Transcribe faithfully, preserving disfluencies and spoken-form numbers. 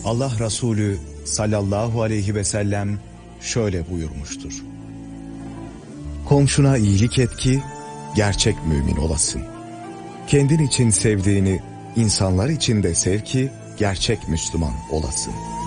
Allah Resulü sallallahu aleyhi ve sellem şöyle buyurmuştur: komşuna iyilik et ki gerçek mümin olasın. Kendin için sevdiğini insanlar için de sev ki gerçek Müslüman olasın.